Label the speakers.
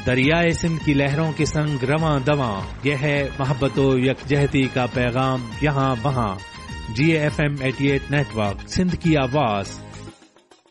Speaker 1: दरियाए सिंध की लहरों के संग रवां दवां, यह है मोहब्बतो यकजहती का पैगाम यहाँ वहाँ। GFM 88 नेटवर्क, सिंध की आवाज,